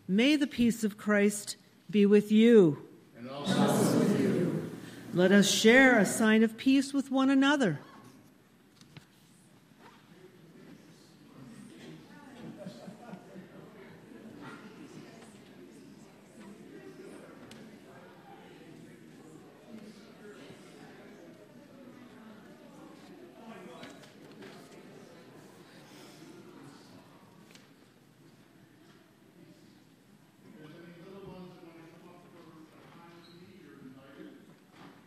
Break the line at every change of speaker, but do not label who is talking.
May the peace of Christ be with you.
And also with you.
Let us share a sign of peace with one another.